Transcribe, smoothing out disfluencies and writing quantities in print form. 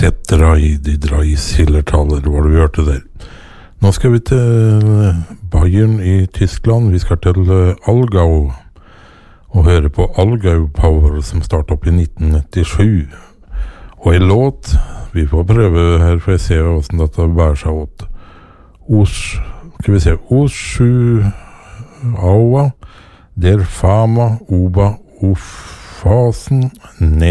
Drei, die drei Sillertaler, var det vi hørte der. Nå skal vi til Bayern i Tyskland. Vi skal til Allgäu og høre på Allgäu Power, som startet opp i 1997. Og en låt, vi får prøve her, for jeg ser hvordan dette bærer seg åt. Skal vi se, Sju Aua, Der Fama Oba Ufasen